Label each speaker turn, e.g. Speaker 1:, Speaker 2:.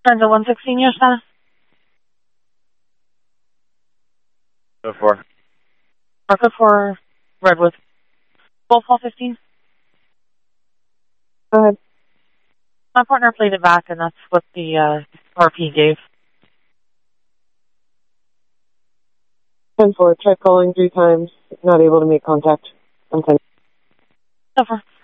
Speaker 1: Transit 116, your status.
Speaker 2: Go for.
Speaker 1: Market for Redwood. 12-15.
Speaker 3: Go ahead.
Speaker 1: My partner played it back, and that's what the RP gave.
Speaker 3: 10-4, tried calling 3 times, not able to make contact. I'm 10.
Speaker 1: So far.